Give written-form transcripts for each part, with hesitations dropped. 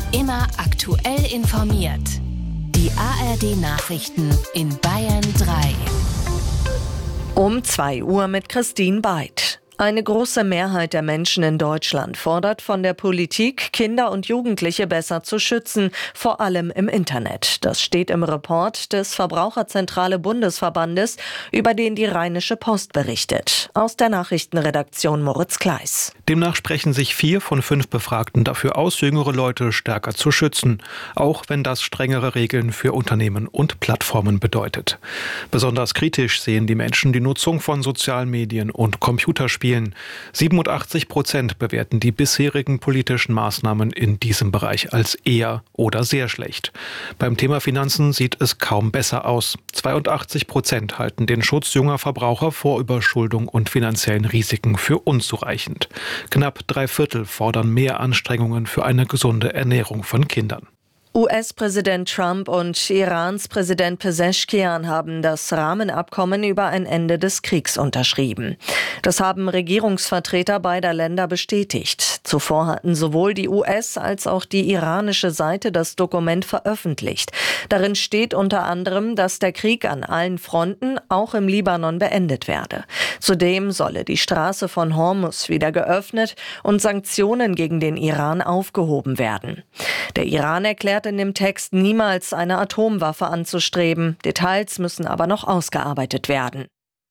Immer aktuell informiert. Die ARD-Nachrichten in Bayern 3. Um 2 Uhr mit Christine Beid. Eine große Mehrheit der Menschen in Deutschland fordert von der Politik, Kinder und Jugendliche besser zu schützen, vor allem im Internet. Das steht im Report des Verbraucherzentrale Bundesverbandes, über den die Rheinische Post berichtet. Aus der Nachrichtenredaktion Moritz Kleis. Demnach sprechen sich 4 von 5 Befragten dafür aus, jüngere Leute stärker zu schützen, auch wenn das strengere Regeln für Unternehmen und Plattformen bedeutet. Besonders kritisch sehen die Menschen die Nutzung von sozialen Medien und Computerspielen. 87% bewerten die bisherigen politischen Maßnahmen in diesem Bereich als eher oder sehr schlecht. Beim Thema Finanzen sieht es kaum besser aus. 82% halten den Schutz junger Verbraucher vor Überschuldung und finanziellen Risiken für unzureichend. Knapp 3/4 fordern mehr Anstrengungen für eine gesunde Ernährung von Kindern. US-Präsident Trump und Irans Präsident Pezeshkian haben das Rahmenabkommen über ein Ende des Kriegs unterschrieben. Das haben Regierungsvertreter beider Länder bestätigt. Zuvor hatten sowohl die US- als auch die iranische Seite das Dokument veröffentlicht. Darin steht unter anderem, dass der Krieg an allen Fronten, auch im Libanon, beendet werde. Zudem solle die Straße von Hormuz wieder geöffnet und Sanktionen gegen den Iran aufgehoben werden. Der Iran erklärt in dem Text, niemals eine Atomwaffe anzustreben. Details müssen aber noch ausgearbeitet werden.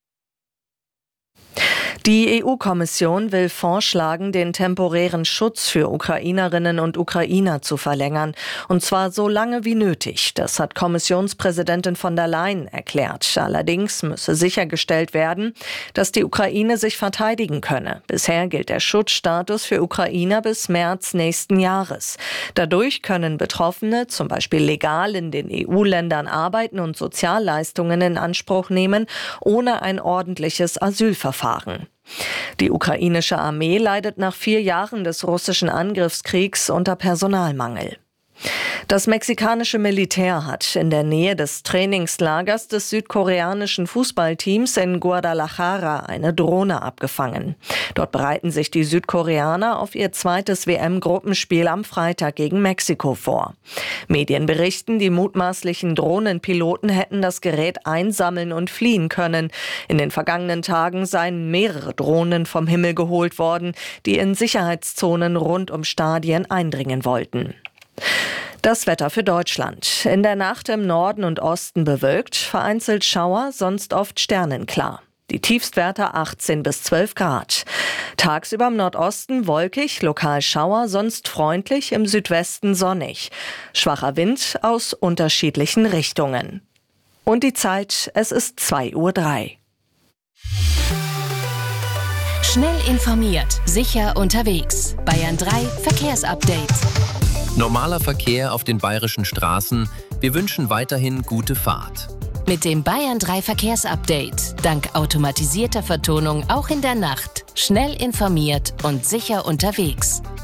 Die EU-Kommission will vorschlagen, den temporären Schutz für Ukrainerinnen und Ukrainer zu verlängern. Und zwar so lange wie nötig. Das hat Kommissionspräsidentin von der Leyen erklärt. Allerdings müsse sichergestellt werden, dass die Ukraine sich verteidigen könne. Bisher gilt der Schutzstatus für Ukrainer bis März nächsten Jahres. Dadurch können Betroffene zum Beispiel legal in den EU-Ländern arbeiten und Sozialleistungen in Anspruch nehmen, ohne ein ordentliches Asylverfahren. Die ukrainische Armee leidet nach 4 Jahren des russischen Angriffskriegs unter Personalmangel. Das mexikanische Militär hat in der Nähe des Trainingslagers des südkoreanischen Fußballteams in Guadalajara eine Drohne abgefangen. Dort bereiten sich die Südkoreaner auf ihr zweites WM-Gruppenspiel am Freitag gegen Mexiko vor. Medien berichten, die mutmaßlichen Drohnenpiloten hätten das Gerät einsammeln und fliehen können. In den vergangenen Tagen seien mehrere Drohnen vom Himmel geholt worden, die in Sicherheitszonen rund um Stadien eindringen wollten. Das Wetter für Deutschland. In der Nacht im Norden und Osten bewölkt, vereinzelt Schauer, sonst oft sternenklar. Die Tiefstwerte 18 bis 12 Grad. Tagsüber im Nordosten wolkig, lokal Schauer, sonst freundlich, im Südwesten sonnig. Schwacher Wind aus unterschiedlichen Richtungen. Und die Zeit, es ist 2:03 Uhr. Schnell informiert, sicher unterwegs. Bayern 3 Verkehrsupdate. Normaler Verkehr auf den bayerischen Straßen. Wir wünschen weiterhin gute Fahrt. Mit dem Bayern 3 Verkehrsupdate. Dank automatisierter Vertonung auch in der Nacht. Schnell informiert und sicher unterwegs.